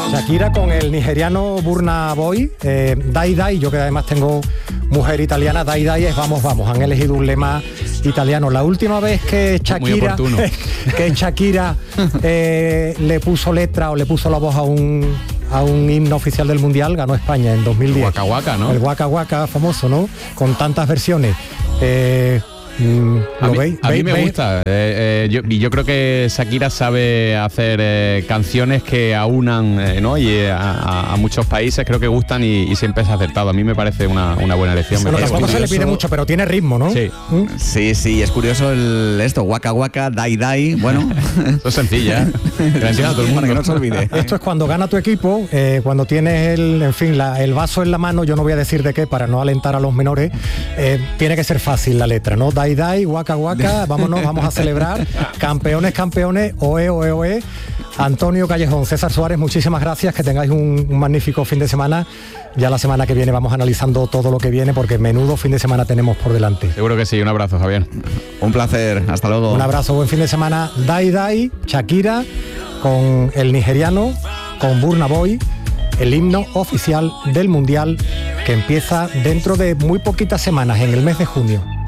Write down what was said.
Shakira con el nigeriano Burna Boy, Dai Dai, yo que además tengo mujer italiana, Dai Dai es vamos, vamos, han elegido un lema italiano. La última vez que Shakira, le puso letra o le puso la voz a un himno oficial del Mundial, ganó España en 2010. Waka Waka, ¿no? El Waka Waka famoso, ¿no? Con tantas versiones. A mí me gusta. Yo creo que Shakira sabe hacer canciones que aunan, ¿no? Y a muchos países creo que gustan y siempre es acertado. A mí me parece una buena elección. Bueno, tampoco se le pide mucho, pero tiene ritmo, ¿no? Sí. Sí, es curioso esto, Waka Waka, Dai Dai, bueno. Eso es sencilla, ¿eh? Que la entienda todo el mundo. Para que no se olvide. Esto es cuando gana tu equipo, cuando tienes el vaso en la mano, yo no voy a decir de qué para no alentar a los menores, tiene que ser fácil la letra, ¿no? Dai Dai, Waka Waka, vámonos, vamos a celebrar. Campeones, oe, oe, oe. Antonio Callejón, César Suárez, muchísimas gracias, que tengáis un magnífico fin de semana. Ya la semana que viene vamos analizando todo lo que viene, porque menudo fin de semana tenemos por delante. Seguro que sí, un abrazo, Javier. Un placer, hasta luego. Un abrazo, buen fin de semana. Dai Dai, Shakira, con el nigeriano, con Burna Boy, el himno oficial del Mundial, que empieza dentro de muy poquitas semanas, en el mes de junio.